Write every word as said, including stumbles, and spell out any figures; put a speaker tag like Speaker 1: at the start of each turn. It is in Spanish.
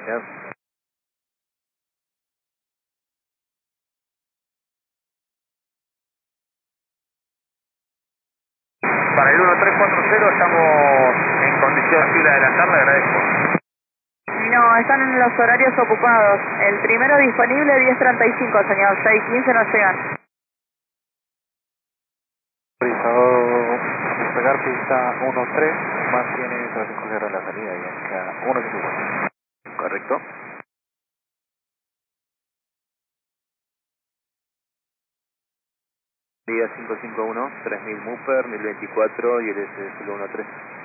Speaker 1: Gracias. Para el uno tres cuatro cero estamos en condición de adelantar, le agradezco.
Speaker 2: No, están en los horarios ocupados. El primero disponible diez treinta y cinco, señor. seis quince no llegan.
Speaker 1: Autorizado despegar pista uno tres, mantiene tráfico ligero en la salida y hacia uno cincuenta. Correcto. Día cinco cinco uno, tres mil Mupper, mil veinticuatro y el S S uno tres.